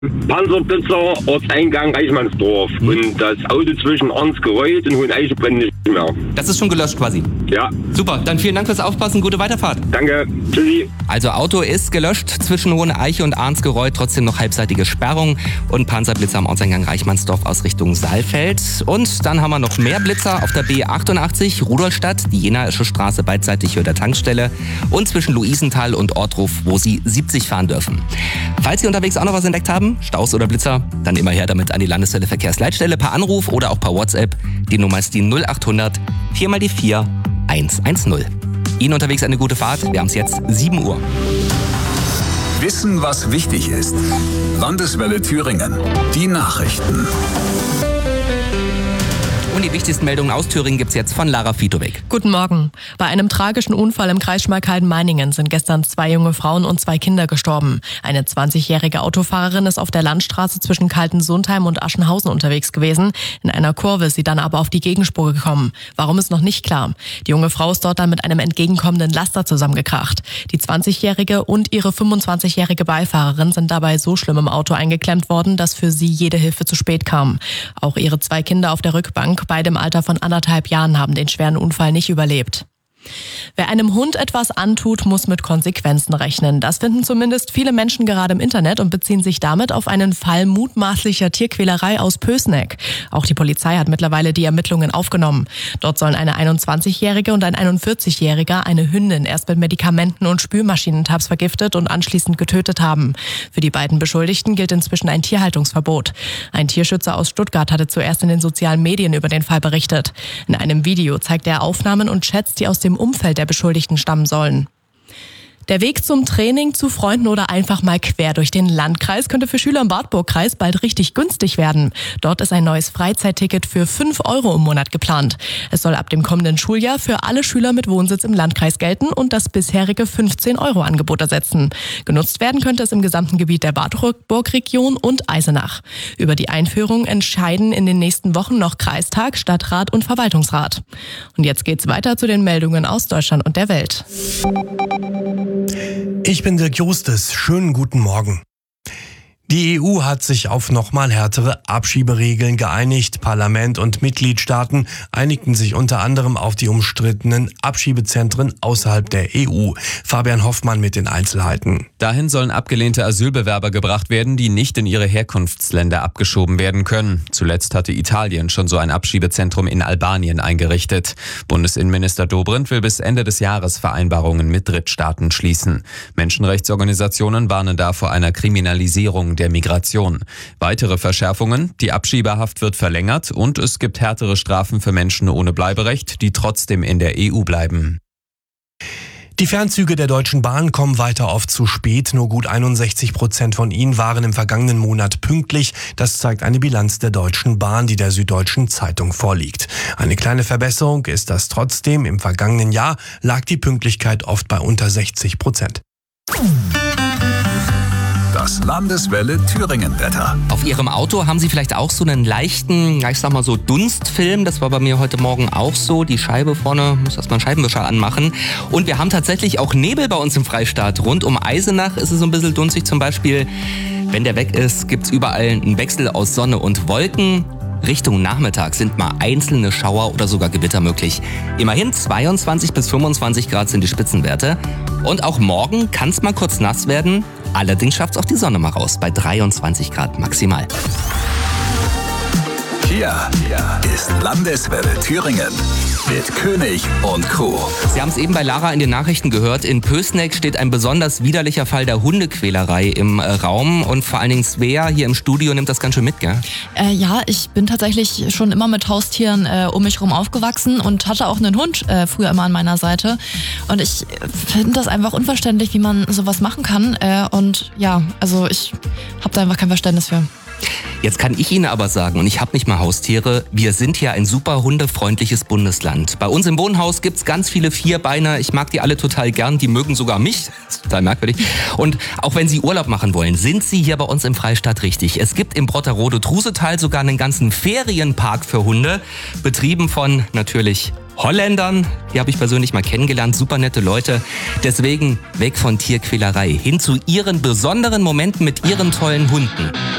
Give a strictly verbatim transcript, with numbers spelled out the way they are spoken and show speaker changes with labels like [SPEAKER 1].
[SPEAKER 1] Panzerblitzer, Ortseingang Reichmannsdorf. Hm. Und das Auto zwischen Arnsgereuth und Hoheneiche brennt nicht mehr.
[SPEAKER 2] Das ist schon gelöscht quasi?
[SPEAKER 1] Ja.
[SPEAKER 2] Super, dann vielen Dank fürs Aufpassen, gute Weiterfahrt.
[SPEAKER 1] Danke, tschüssi.
[SPEAKER 2] Also Auto ist gelöscht zwischen Hoheneiche und Arnsgereuth, trotzdem noch halbseitige Sperrung und Panzerblitzer am Ortseingang Reichmannsdorf aus Richtung Saalfeld. Und dann haben wir noch mehr Blitzer auf der B achtundachtzig, Rudolstadt, die Jenaische Straße beidseitig hier der Tankstelle und zwischen Luisenthal und Ortruf, wo Sie siebzig fahren dürfen. Falls Sie unterwegs auch noch was entdeckt haben, Staus oder Blitzer, dann immer her damit an die Landeswelle Verkehrsleitstelle per Anruf oder auch per WhatsApp. Die Nummer ist die null achthundert vier mal die vier eins eins null. Ihnen unterwegs eine gute Fahrt. Wir haben es jetzt sieben Uhr.
[SPEAKER 3] Wissen, was wichtig ist. Landeswelle Thüringen. Die Nachrichten.
[SPEAKER 2] Und die wichtigsten Meldungen aus Thüringen gibt's jetzt von Lara Fitowek.
[SPEAKER 4] Guten Morgen. Bei einem tragischen Unfall im Kreis Schmalkalden-Meiningen sind gestern zwei junge Frauen und zwei Kinder gestorben. Eine zwanzigjährige Autofahrerin ist auf der Landstraße zwischen Kaltensundheim und Aschenhausen unterwegs gewesen. In einer Kurve ist sie dann aber auf die Gegenspur gekommen. Warum ist noch nicht klar. Die junge Frau ist dort dann mit einem entgegenkommenden Laster zusammengekracht. Die zwanzigjährige und ihre fünfundzwanzigjährige Beifahrerin sind dabei so schlimm im Auto eingeklemmt worden, dass für sie jede Hilfe zu spät kam. Auch ihre zwei Kinder auf der Rückbank, beide im Alter von anderthalb Jahren, haben den schweren Unfall nicht überlebt. Wer einem Hund etwas antut, muss mit Konsequenzen rechnen. Das finden zumindest viele Menschen gerade im Internet und beziehen sich damit auf einen Fall mutmaßlicher Tierquälerei aus Pößneck. Auch die Polizei hat mittlerweile die Ermittlungen aufgenommen. Dort sollen eine einundzwanzigjährige und ein einundvierzigjähriger eine Hündin erst mit Medikamenten und Spülmaschinentabs vergiftet und anschließend getötet haben. Für die beiden Beschuldigten gilt inzwischen ein Tierhaltungsverbot. Ein Tierschützer aus Stuttgart hatte zuerst in den sozialen Medien über den Fall berichtet. In einem Video zeigt er Aufnahmen und Chats, die aus dem Umfeld der Beschuldigten stammen sollen. Der Weg zum Training, zu Freunden oder einfach mal quer durch den Landkreis könnte für Schüler im Wartburgkreis bald richtig günstig werden. Dort ist ein neues Freizeitticket für fünf Euro im Monat geplant. Es soll ab dem kommenden Schuljahr für alle Schüler mit Wohnsitz im Landkreis gelten und das bisherige fünfzehn Euro Angebot ersetzen. Genutzt werden könnte es im gesamten Gebiet der Wartburgregion und Eisenach. Über die Einführung entscheiden in den nächsten Wochen noch Kreistag, Stadtrat und Verwaltungsrat. Und jetzt geht's weiter zu den Meldungen aus Deutschland und der Welt.
[SPEAKER 5] Ich bin Dirk Justus. Schönen guten Morgen. Die E U hat sich auf nochmal härtere Abschieberegeln geeinigt. Parlament und Mitgliedstaaten einigten sich unter anderem auf die umstrittenen Abschiebezentren außerhalb der E U. Fabian Hoffmann mit den Einzelheiten.
[SPEAKER 6] Dahin sollen abgelehnte Asylbewerber gebracht werden, die nicht in ihre Herkunftsländer abgeschoben werden können. Zuletzt hatte Italien schon so ein Abschiebezentrum in Albanien eingerichtet. Bundesinnenminister Dobrindt will bis Ende des Jahres Vereinbarungen mit Drittstaaten schließen. Menschenrechtsorganisationen warnen da vor einer Kriminalisierung der Migration. Weitere Verschärfungen: Die Abschiebehaft wird verlängert und es gibt härtere Strafen für Menschen ohne Bleiberecht, die trotzdem in der E U bleiben.
[SPEAKER 5] Die Fernzüge der Deutschen Bahn kommen weiter oft zu spät. Nur gut einundsechzig Prozent von ihnen waren im vergangenen Monat pünktlich. Das zeigt eine Bilanz der Deutschen Bahn, die der Süddeutschen Zeitung vorliegt. Eine kleine Verbesserung ist das trotzdem. Im vergangenen Jahr lag die Pünktlichkeit oft bei unter sechzig Prozent.
[SPEAKER 3] Das Landeswelle Thüringen-Wetter.
[SPEAKER 2] Auf Ihrem Auto haben Sie vielleicht auch so einen leichten, ich sag mal so Dunstfilm. Das war bei mir heute Morgen auch so. Die Scheibe vorne, muss erstmal einen Scheibenwischer anmachen. Und wir haben tatsächlich auch Nebel bei uns im Freistaat. Rund um Eisenach ist es so ein bisschen dunstig zum Beispiel. Wenn der weg ist, gibt's überall einen Wechsel aus Sonne und Wolken. Richtung Nachmittag sind mal einzelne Schauer oder sogar Gewitter möglich. Immerhin zweiundzwanzig bis fünfundzwanzig Grad sind die Spitzenwerte. Und auch morgen kann es mal kurz nass werden. Allerdings schafft es auch die Sonne mal raus, bei dreiundzwanzig Grad maximal.
[SPEAKER 3] Hier, hier ist Landeswelle Thüringen mit König und Co.
[SPEAKER 2] Sie haben es eben bei Lara in den Nachrichten gehört. In Pößneck steht ein besonders widerlicher Fall der Hundequälerei im äh, Raum. Und vor allen Dingen Svea hier im Studio nimmt das ganz schön mit, gell?
[SPEAKER 7] Äh, ja, ich bin tatsächlich schon immer mit Haustieren äh, um mich rum aufgewachsen und hatte auch einen Hund äh, früher immer an meiner Seite. Und ich finde das einfach unverständlich, wie man sowas machen kann. Äh, und ja, also ich habe da einfach kein Verständnis für.
[SPEAKER 2] Jetzt kann ich Ihnen aber sagen, und ich habe nicht mal Haustiere, wir sind ja ein super hundefreundliches Bundesland. Bei uns im Wohnhaus gibt's ganz viele Vierbeiner, ich mag die alle total gern, die mögen sogar mich, das ist total merkwürdig. Und auch wenn Sie Urlaub machen wollen, sind Sie hier bei uns im Freistaat richtig. Es gibt im Brotterode-Trusetal sogar einen ganzen Ferienpark für Hunde, betrieben von natürlich Holländern. Die habe ich persönlich mal kennengelernt, super nette Leute. Deswegen weg von Tierquälerei, hin zu ihren besonderen Momenten mit ihren tollen Hunden.